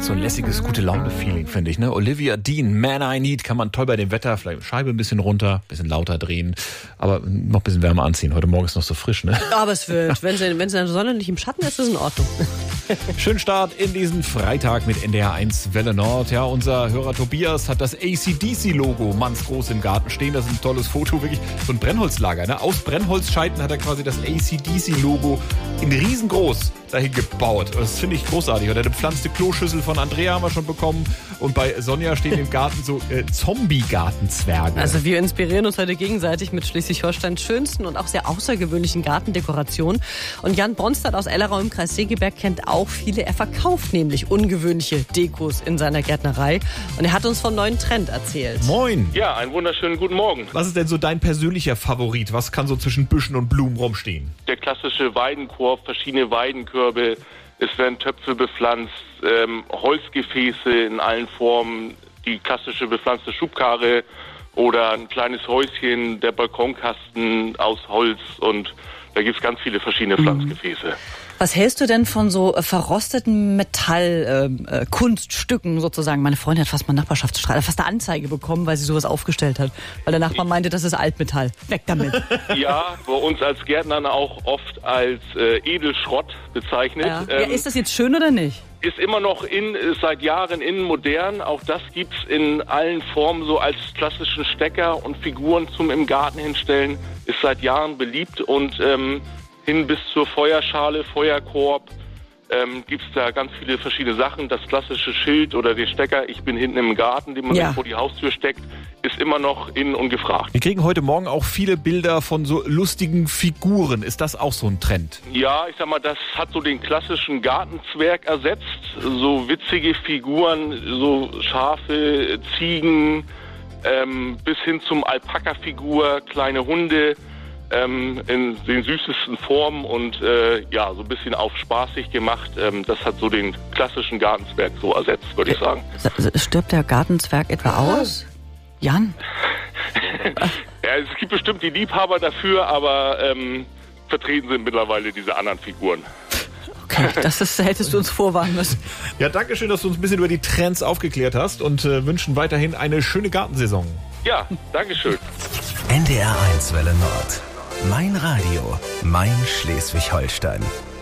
hat so ein lässiges, gute Laune-Feeling, finde ich. Ne? Olivia Dean, Man I Need, kann man toll bei dem Wetter, vielleicht Scheibe ein bisschen runter, ein bisschen lauter drehen, aber noch ein bisschen wärmer anziehen. Heute Morgen ist noch so frisch, ne? Aber es wird, wenn es in der Sonne nicht im Schatten ist, ist es in Ordnung. Schönen Start in diesen Freitag mit NDR1 Welle Nord. Ja, unser Hörer Tobias hat das AC/DC-Logo mannsgroß im Garten stehen. Das ist ein tolles Foto, wirklich so ein Brennholzlager. Ne? Aus Brennholzscheiten hat er quasi das AC/DC-Logo in riesengroß dahin gebaut. Das finde ich großartig. Und eine gepflanzte Kloschüssel von Andrea haben wir schon bekommen. Und bei Sonja stehen im Garten so Zombie-Gartenzwerge. Also wir inspirieren uns heute gegenseitig mit Schleswig-Holsteins schönsten und auch sehr außergewöhnlichen Gartendekorationen. Und Jan Bronstadt aus Ellerau im Kreis Segeberg kennt auch viele. Er verkauft nämlich ungewöhnliche Dekos in seiner Gärtnerei. Und er hat uns vom neuen Trend erzählt. Moin. Ja, einen wunderschönen guten Morgen. Was ist denn so dein persönlicher Favorit? Was kann so zwischen Büschen und Blumen rumstehen? Der klassische Weidenkorb, verschiedene Weidenkörbe. Es werden Töpfe bepflanzt, Holzgefäße in allen Formen, die klassische bepflanzte Schubkarre oder ein kleines Häuschen, der Balkonkasten aus Holz und da gibt es ganz viele verschiedene Pflanzgefäße. Was hältst du denn von so verrosteten Metallkunststücken sozusagen? Meine Freundin hat fast mal fast eine Anzeige bekommen, weil sie sowas aufgestellt hat. Weil der Nachbar meinte, das ist Altmetall. Weg damit. Ja, bei uns als Gärtnern auch oft als Edelschrott bezeichnet. Ja. Ist das jetzt schön oder nicht? Ist immer noch ist seit Jahren modern. Auch das gibt's in allen Formen so als klassischen Stecker und Figuren zum im Garten hinstellen. Ist seit Jahren beliebt und hin bis zur Feuerschale, Feuerkorb, gibt's da ganz viele verschiedene Sachen. Das klassische Schild oder den Stecker, ich bin hinten im Garten, den man vor die Haustür steckt, ist immer noch in und gefragt. Wir kriegen heute Morgen auch viele Bilder von so lustigen Figuren. Ist das auch so ein Trend? Ja, ich sag mal, das hat so den klassischen Gartenzwerg ersetzt. So witzige Figuren, so Schafe, Ziegen, bis hin zum Alpaka-Figur, kleine Hunde. In den süßesten Formen und so ein bisschen auf spaßig gemacht. Das hat so den klassischen Gartenzwerg so ersetzt, würde ich sagen. Stirbt der Gartenzwerg etwa aus? Jan? Ja, es gibt bestimmt die Liebhaber dafür, aber vertreten sind mittlerweile diese anderen Figuren. Okay, hättest du uns vorwarnen müssen. Ja, danke schön, dass du uns ein bisschen über die Trends aufgeklärt hast und wünschen weiterhin eine schöne Gartensaison. Ja, danke schön. NDR1 Welle Nord. Mein Radio, mein Schleswig-Holstein.